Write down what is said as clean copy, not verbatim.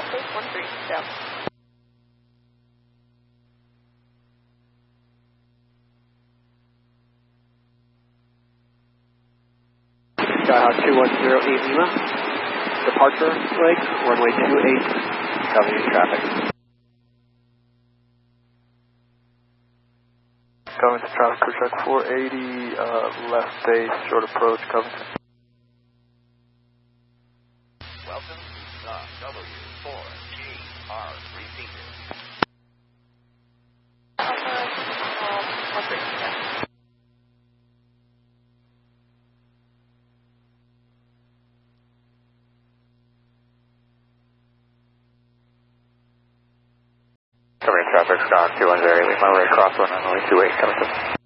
Post 13, down. Skyhawk 2108 Lima, departure leg, runway 28, covering traffic. Covington traffic, crew check 480, left base, short approach, Covington. Welcome to W4GR repeated. Covering traffic, Skyhawk 2108 Lima, right cross 1 runway 28, Covington.